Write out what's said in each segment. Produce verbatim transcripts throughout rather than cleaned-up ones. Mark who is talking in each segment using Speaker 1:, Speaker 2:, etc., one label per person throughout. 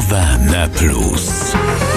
Speaker 1: Rozmowa na plus.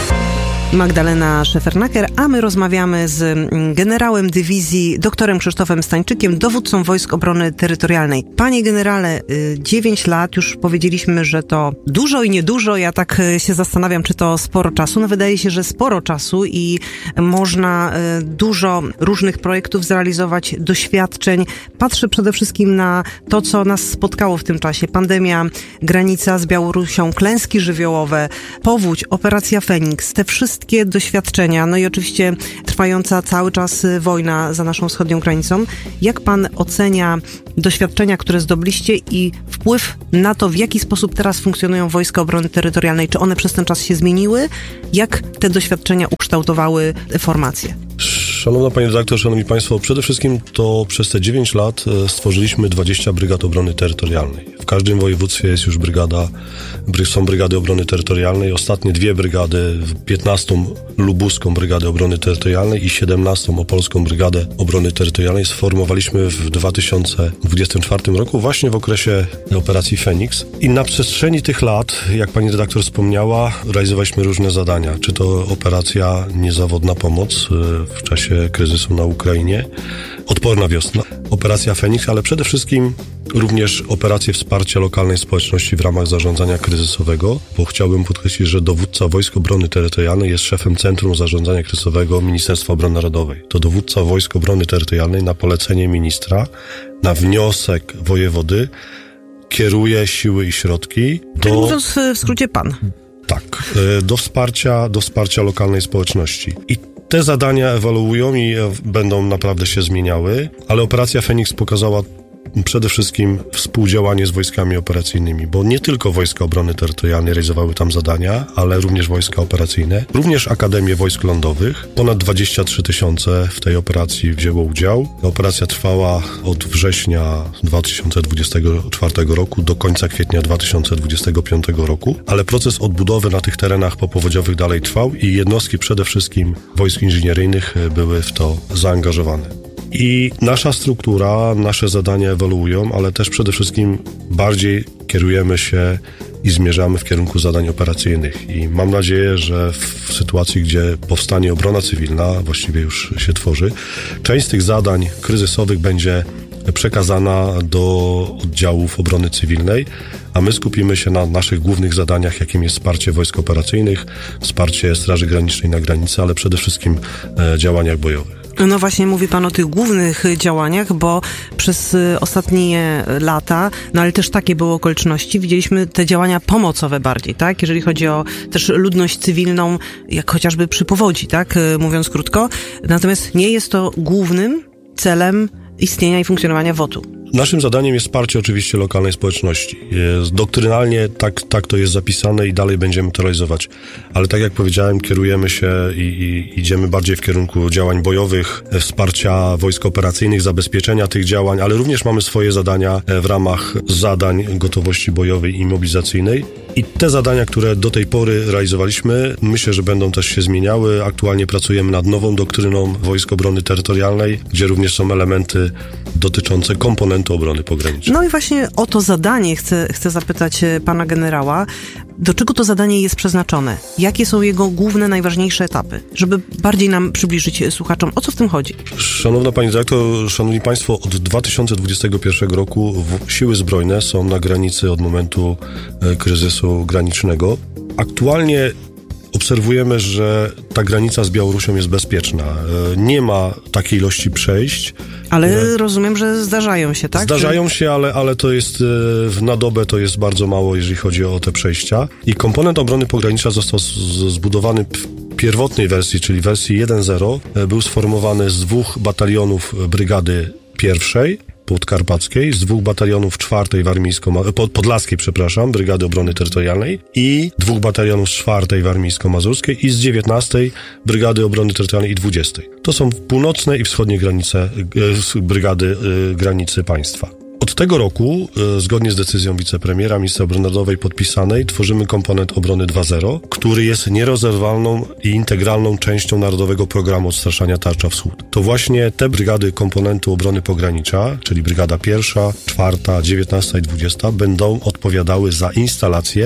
Speaker 2: Magdalena Szefernaker, a my rozmawiamy z generałem dywizji doktorem Krzysztofem Stańczykiem, dowódcą Wojsk Obrony Terytorialnej. Panie generale, dziewięć lat, już powiedzieliśmy, że to dużo i niedużo. Ja tak się zastanawiam, czy to sporo czasu. No wydaje się, że sporo czasu i można dużo różnych projektów zrealizować, doświadczeń. Patrzę przede wszystkim na to, co nas spotkało w tym czasie. Pandemia, granica z Białorusią, klęski żywiołowe, powódź, operacja Feniks, te wszystkie Wszystkie doświadczenia, no i oczywiście trwająca cały czas wojna za naszą wschodnią granicą. Jak pan ocenia doświadczenia, które zdobyliście i wpływ na to, w jaki sposób teraz funkcjonują Wojska Obrony Terytorialnej? Czy one przez ten czas się zmieniły? Jak te doświadczenia ukształtowały formację?
Speaker 3: Szanowna Pani redaktor, Szanowni Państwo, przede wszystkim to przez te dziewięć lat stworzyliśmy dwadzieścia brygad obrony terytorialnej. W każdym województwie jest już brygada, są brygady obrony terytorialnej. Ostatnie dwie brygady, piętnastą lubuską brygadę obrony terytorialnej i siedemnastą opolską brygadę obrony terytorialnej sformowaliśmy w dwa tysiące dwudziestym czwartym roku właśnie w okresie operacji Feniks. I na przestrzeni tych lat, jak Pani redaktor wspomniała, realizowaliśmy różne zadania. Czy to operacja Niezawodna Pomoc w czasie kryzysu na Ukrainie, Odporna Wiosna, operacja Feniks, ale przede wszystkim również operacje wsparcia lokalnej społeczności w ramach zarządzania kryzysowego, bo chciałbym podkreślić, że dowódca Wojsk Obrony Terytorialnej jest szefem Centrum Zarządzania Kryzysowego Ministerstwa Obrony Narodowej. To dowódca Wojsk Obrony Terytorialnej na polecenie ministra, na wniosek wojewody kieruje siły i środki do...
Speaker 2: Mówiąc w skrócie pan.
Speaker 3: Tak, do wsparcia, do wsparcia lokalnej społeczności. I te zadania ewoluują i będą naprawdę się zmieniały, ale operacja Feniks pokazała przede wszystkim współdziałanie z wojskami operacyjnymi, bo nie tylko Wojska Obrony Terytorialnej realizowały tam zadania, ale również wojska operacyjne, również Akademie Wojsk Lądowych. Ponad dwadzieścia trzy tysiące w tej operacji wzięło udział. Operacja trwała od września dwa tysiące dwudziestego czwartego roku do końca kwietnia dwa tysiące dwudziestego piątego roku, ale proces odbudowy na tych terenach popowodziowych dalej trwał i jednostki przede wszystkim wojsk inżynieryjnych były w to zaangażowane. I nasza struktura, nasze zadania ewoluują, ale też przede wszystkim bardziej kierujemy się i zmierzamy w kierunku zadań operacyjnych. I mam nadzieję, że w sytuacji, gdzie powstanie obrona cywilna, właściwie już się tworzy, część z tych zadań kryzysowych będzie przekazana do oddziałów obrony cywilnej, a my skupimy się na naszych głównych zadaniach, jakim jest wsparcie wojsk operacyjnych, wsparcie Straży Granicznej na granicy, ale przede wszystkim e, działaniach bojowych.
Speaker 2: No właśnie mówi pan o tych głównych działaniach, bo przez ostatnie lata, no ale też takie były okoliczności, widzieliśmy te działania pomocowe bardziej, tak? Jeżeli chodzi o też ludność cywilną, jak chociażby przy powodzi, tak? Mówiąc krótko. Natomiast nie jest to głównym celem istnienia i funkcjonowania W O T-u.
Speaker 3: Naszym zadaniem jest wsparcie oczywiście lokalnej społeczności. Jest, doktrynalnie tak, tak to jest zapisane i dalej będziemy to realizować. Ale tak jak powiedziałem, kierujemy się i, i idziemy bardziej w kierunku działań bojowych, wsparcia wojsk operacyjnych, zabezpieczenia tych działań, ale również mamy swoje zadania w ramach zadań gotowości bojowej i mobilizacyjnej. I te zadania, które do tej pory realizowaliśmy, myślę, że będą też się zmieniały. Aktualnie pracujemy nad nową doktryną Wojsk Obrony Terytorialnej, gdzie również są elementy dotyczące komponentu obrony pogranicznej.
Speaker 2: No i właśnie o to zadanie chcę, chcę zapytać pana generała. Do czego to zadanie jest przeznaczone? Jakie są jego główne, najważniejsze etapy? Żeby bardziej nam przybliżyć słuchaczom, o co w tym chodzi?
Speaker 3: Szanowna Pani dyrektor, Szanowni Państwo, od dwa tysiące dwudziestego pierwszego roku w, siły zbrojne są na granicy od momentu e, kryzysu granicznego. Aktualnie obserwujemy, że ta granica z Białorusią jest bezpieczna. E, nie ma takiej ilości przejść.
Speaker 2: Ale e, rozumiem, że zdarzają się, tak?
Speaker 3: Zdarzają się, ale, ale to jest e, na dobę to jest bardzo mało, jeżeli chodzi o te przejścia. I komponent obrony pogranicza został z, zbudowany w pierwotnej wersji, czyli wersji jeden zero. E, był sformowany z dwóch batalionów brygady pierwszej podkarpackiej, z dwóch batalionów czwartej warmińsko- pod, podlaskiej, przepraszam, Brygady Obrony Terytorialnej i dwóch batalionów z czwartej warmińsko-mazurskiej i z dziewiętnastej Brygady Obrony Terytorialnej i dwudziestej. To są północne i wschodnie granice, e, brygady e, granicy państwa. Od tego roku, e, zgodnie z decyzją wicepremiera, ministra obrony narodowej podpisanej, tworzymy komponent obrony dwa zero, który jest nierozerwalną i integralną częścią Narodowego Programu Odstraszania Tarcza Wschód. To właśnie te brygady komponentu obrony pogranicza, czyli brygada pierwsza, czwarta, dziewiętnasta i dwudziesta, będą odpowiadały za instalacje,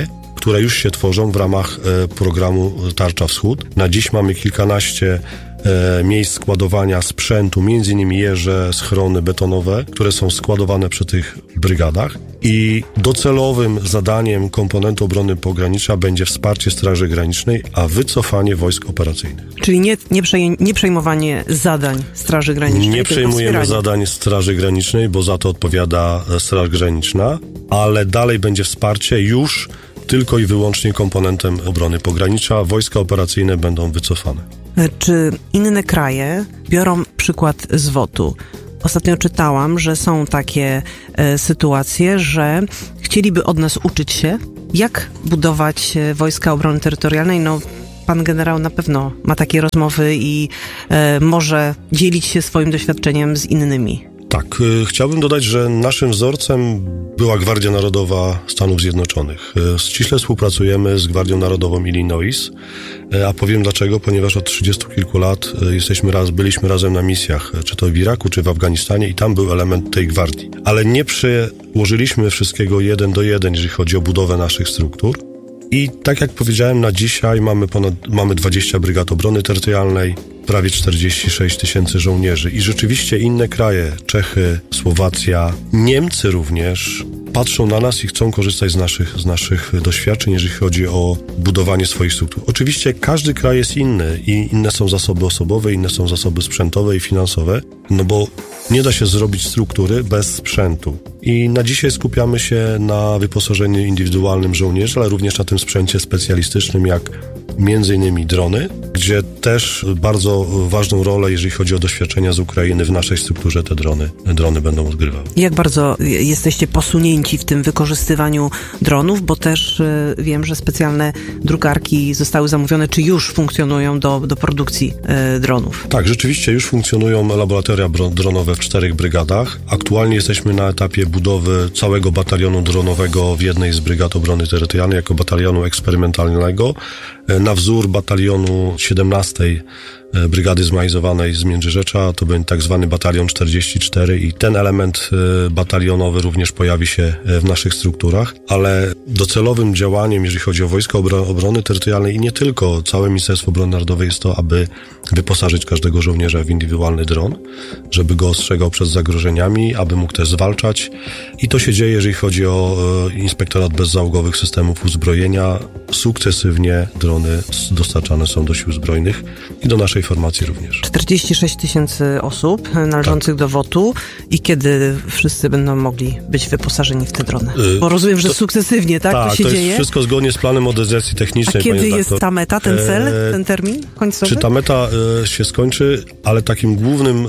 Speaker 3: które już się tworzą w ramach programu Tarcza Wschód. Na dziś mamy kilkanaście miejsc składowania sprzętu, między innymi jeże, schrony betonowe, które są składowane przy tych brygadach. I docelowym zadaniem komponentu obrony pogranicza będzie wsparcie Straży Granicznej, a wycofanie wojsk operacyjnych.
Speaker 2: Czyli nie, nie, przej- nie przejmowanie zadań Straży Granicznej,
Speaker 3: Nie
Speaker 2: tylko
Speaker 3: przejmujemy
Speaker 2: wspieranie.
Speaker 3: zadań Straży Granicznej, bo za to odpowiada Straż Graniczna, ale dalej będzie wsparcie już tylko i wyłącznie komponentem obrony pogranicza. Wojska operacyjne będą wycofane.
Speaker 2: Czy inne kraje biorą przykład z W O T-u? Ostatnio czytałam, że są takie e, sytuacje, że chcieliby od nas uczyć się, jak budować e, wojska obrony terytorialnej. No, pan generał na pewno ma takie rozmowy i e, może dzielić się swoim doświadczeniem z innymi.
Speaker 3: Tak, y, chciałbym dodać, że naszym wzorcem była Gwardia Narodowa Stanów Zjednoczonych. Y, ściśle współpracujemy z Gwardią Narodową Illinois, y, a powiem dlaczego, ponieważ od trzydziestu kilku lat y, jesteśmy raz, byliśmy razem na misjach, czy to w Iraku, czy w Afganistanie i tam był element tej gwardii. Ale nie przełożyliśmy wszystkiego jeden do jeden, jeżeli chodzi o budowę naszych struktur. I tak jak powiedziałem, na dzisiaj mamy ponad, mamy dwadzieścia brygad obrony terytorialnej, prawie czterdzieści sześć tysięcy żołnierzy i rzeczywiście inne kraje, Czechy, Słowacja, Niemcy również patrzą na nas i chcą korzystać z naszych, z naszych doświadczeń, jeżeli chodzi o budowanie swoich struktur. Oczywiście każdy kraj jest inny i inne są zasoby osobowe, inne są zasoby sprzętowe i finansowe, no bo nie da się zrobić struktury bez sprzętu. I na dzisiaj skupiamy się na wyposażeniu indywidualnym żołnierzy, ale również na tym sprzęcie specjalistycznym, jak między innymi drony, gdzie też bardzo ważną rolę, jeżeli chodzi o doświadczenia z Ukrainy, w naszej strukturze te drony, drony będą odgrywały.
Speaker 2: Jak bardzo jesteście posunięci w tym wykorzystywaniu dronów, bo też y, wiem, że specjalne drukarki zostały zamówione, czy już funkcjonują do, do produkcji y, dronów?
Speaker 3: Tak, rzeczywiście już funkcjonują laboratoria dronowe w czterech brygadach. Aktualnie jesteśmy na etapie budowy całego batalionu dronowego w jednej z brygad obrony terytorialnej jako batalionu eksperymentalnego na wzór batalionu siedemnastej Brygady Zmechanizowanej z Międzyrzecza. To będzie tak zwany batalion czterdzieści cztery i ten element batalionowy również pojawi się w naszych strukturach, ale docelowym działaniem, jeżeli chodzi o Wojska Obrony Terytorialnej i nie tylko, całe Ministerstwo Obrony Narodowej jest to, aby wyposażyć każdego żołnierza w indywidualny dron, żeby go ostrzegał przed zagrożeniami, aby mógł też zwalczać. I to się dzieje, jeżeli chodzi o Inspektorat Bezzałogowych Systemów Uzbrojenia. Sukcesywnie drony dostarczane są do Sił Zbrojnych i do naszej formacji również.
Speaker 2: czterdzieści sześć tysięcy osób należących tak. do W O T-u i kiedy wszyscy będą mogli być wyposażeni w te drony? Bo rozumiem, że to, sukcesywnie, tak?
Speaker 3: Tak,
Speaker 2: to się
Speaker 3: to
Speaker 2: dzieje?
Speaker 3: jest wszystko zgodnie z planem modernizacji technicznej.
Speaker 2: A kiedy jest
Speaker 3: tak,
Speaker 2: ta meta, ten cel, e, ten termin końcowy?
Speaker 3: Czy ta meta e, się skończy, ale takim głównym e,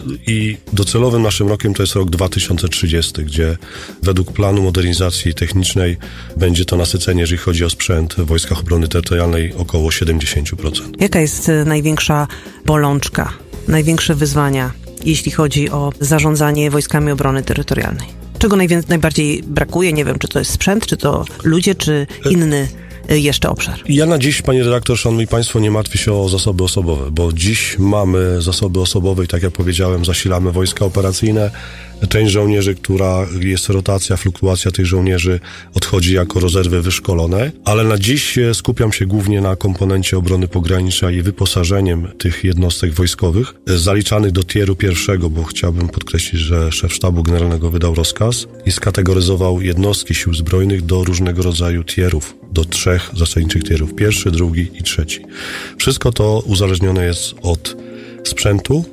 Speaker 3: i docelowym naszym rokiem to jest rok dwa tysiące trzydziesty, gdzie według planu modernizacji technicznej będzie to nasycenie, jeżeli chodzi o sprzęt w Wojskach Obrony Terytorialnej, około siedemdziesiąt procent.
Speaker 2: Jaka jest największa bolączka, największe wyzwania, jeśli chodzi o zarządzanie Wojskami Obrony Terytorialnej? Czego najwię- najbardziej brakuje? Nie wiem, czy to jest sprzęt, czy to ludzie, czy inny jeszcze obszar.
Speaker 3: Ja na dziś, panie redaktor, szanowni państwo, nie martwię się o zasoby osobowe, bo dziś mamy zasoby osobowe i tak jak powiedziałem, zasilamy wojska operacyjne. Część żołnierzy, która jest rotacja, fluktuacja tych żołnierzy odchodzi jako rezerwy wyszkolone, ale na dziś skupiam się głównie na komponencie obrony pogranicza i wyposażeniem tych jednostek wojskowych zaliczanych do tieru pierwszego, bo chciałbym podkreślić, że szef Sztabu Generalnego wydał rozkaz i skategoryzował jednostki Sił Zbrojnych do różnego rodzaju tierów, do trzech zasadniczych tierów, pierwszy, drugi i trzeci. Wszystko to uzależnione jest od sprzętu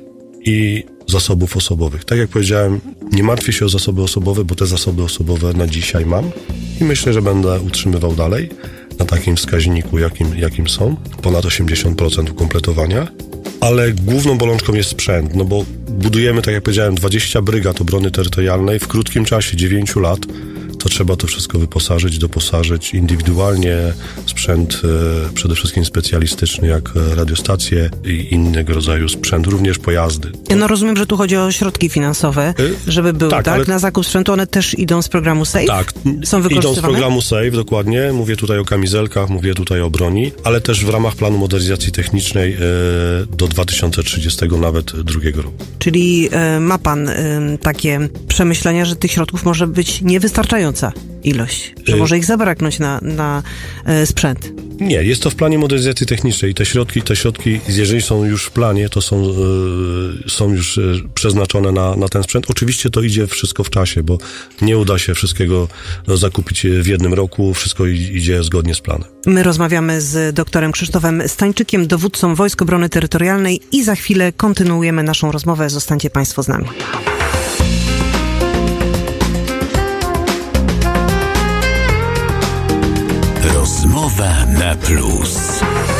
Speaker 3: i zasobów osobowych. Tak jak powiedziałem, nie martwię się o zasoby osobowe, bo te zasoby osobowe na dzisiaj mam i myślę, że będę utrzymywał dalej na takim wskaźniku, jakim, jakim są, ponad osiemdziesiąt procent ukompletowania, ale główną bolączką jest sprzęt, no bo budujemy, tak jak powiedziałem, dwadzieścia brygad obrony terytorialnej w krótkim czasie, dziewięciu lat, to trzeba to wszystko wyposażyć, doposażyć indywidualnie, sprzęt e, przede wszystkim specjalistyczny, jak radiostacje i innego rodzaju sprzęt, również pojazdy.
Speaker 2: No rozumiem, że tu chodzi o środki finansowe, żeby były, tak? tak? Ale... Na zakup sprzętu one też idą z programu SAFE?
Speaker 3: Tak,
Speaker 2: są wykorzystywane?
Speaker 3: Idą z programu SAFE, dokładnie. Mówię tutaj o kamizelkach, mówię tutaj o broni, ale też w ramach planu modernizacji technicznej e, do dwa tysiące trzydziestego, nawet drugiego roku.
Speaker 2: Czyli e, ma pan e, takie przemyślenia, że tych środków może być niewystarczająco wystarczająca ilość? Że może ich zabraknąć na, na e, sprzęt?
Speaker 3: Nie, jest to w planie modernizacji technicznej i te środki, te środki, jeżeli są już w planie, to są, y, są już y, przeznaczone na, na ten sprzęt. Oczywiście to idzie wszystko w czasie, bo nie uda się wszystkiego zakupić w jednym roku, wszystko idzie zgodnie z planem.
Speaker 2: My rozmawiamy z doktorem Krzysztofem Stańczykiem, dowódcą Wojsk Obrony Terytorialnej i za chwilę kontynuujemy naszą rozmowę. Zostańcie Państwo z nami.
Speaker 1: Rozmowa na plus.